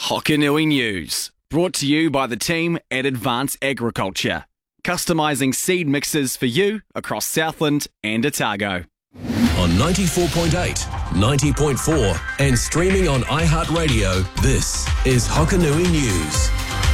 Hokanui News, brought to you by the team at Advance Agriculture, customising seed mixes for you across Southland and Otago. On 94.8, 90.4 and streaming on iHeartRadio, this is Hokanui News.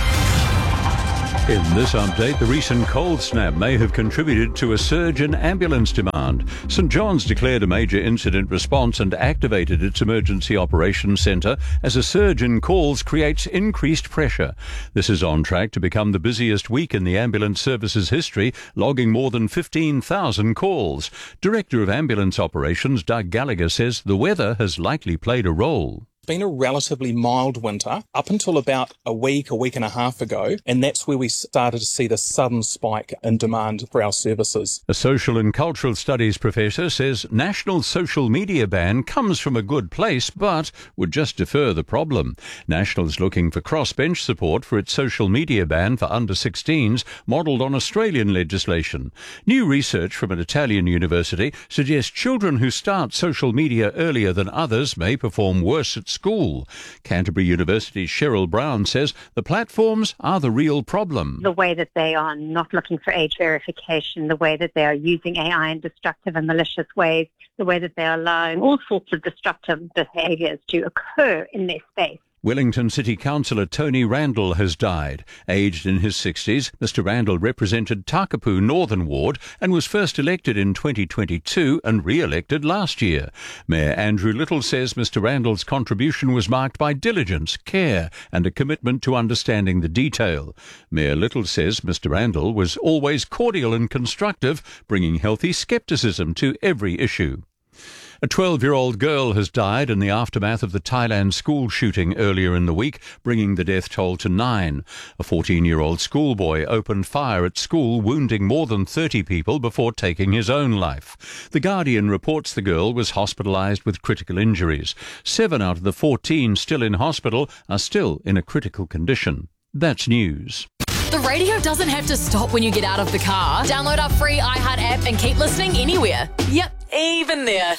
In this update, the recent cold snap may have contributed to a surge in ambulance demand. St John's declared a major incident response and activated its emergency operations centre as a surge in calls creates increased pressure. This is on track to become the busiest week in the ambulance service's history, logging more than 15,000 calls. Director of Ambulance Operations Doug Gallagher says the weather has likely played a role. It's been a relatively mild winter up until about a week and a half ago, and that's where we started to see the sudden spike in demand for our services. A social and cultural studies professor says national social media ban comes from a good place but would just defer the problem. National's looking for crossbench support for its social media ban for under-16s modelled on Australian legislation. New research from an Italian university suggests children who start social media earlier than others may perform worse at school. Canterbury University's Cheryl Brown says the platforms are the real problem. The way that they are not looking for age verification, the way that they are using AI in destructive and malicious ways, the way that they are allowing all sorts of destructive behaviours to occur in their space. Wellington City Councillor Tony Randall has died. Aged in his 60s, Mr Randall represented Takapū Northern Ward and was first elected in 2022 and re-elected last year. Mayor Andrew Little says Mr Randall's contribution was marked by diligence, care and a commitment to understanding the detail. Mayor Little says Mr Randall was always cordial and constructive, bringing healthy scepticism to every issue. A 12-year-old girl has died in the aftermath of the Thailand school shooting earlier in the week, bringing the death toll to 9. A 14-year-old schoolboy opened fire at school, wounding more than 30 people before taking his own life. The Guardian reports the girl was hospitalised with critical injuries. 7 out of the 14 still in hospital are still in a critical condition. That's news. The radio doesn't have to stop when you get out of the car. Download our free iHeart app and keep listening anywhere. Yep, even there.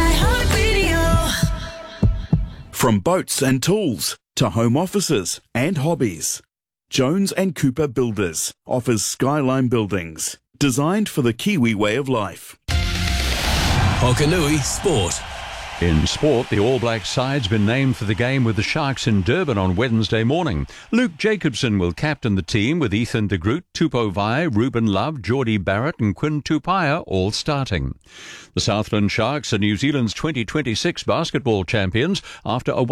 iHeartRadio. From boats and tools to home offices and hobbies, Jones and Cooper Builders offers skyline buildings designed for the Kiwi way of life. Hokanui Sport. In sport, the All Black side's been named for the game with the Sharks in Durban on Wednesday morning. Luke Jacobson will captain the team with Ethan de Groot, Tupou Vai, Ruben Love, Geordie Barrett and Quinn Tupaia all starting. The Southland Sharks are New Zealand's 2026 basketball champions after a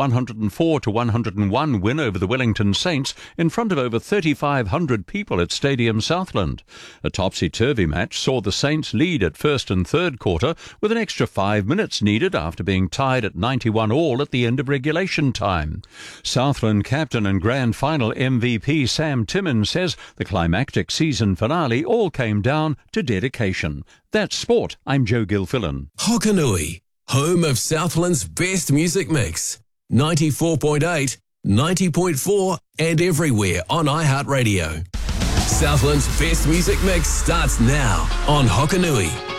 104-101 win over the Wellington Saints in front of over 3,500 people at Stadium Southland. A topsy-turvy match saw the Saints lead at first and third quarter with an extra 5 minutes needed after being tied at 91 all at the end of regulation time. Southland captain and grand final MVP Sam Timmins says the climactic season finale all came down to dedication. That's sport. I'm Joe Gilfillan. Hokanui, home of Southland's best music mix. 94.8, 90.4 and everywhere on iHeartRadio. Southland's best music mix starts now on Hokanui.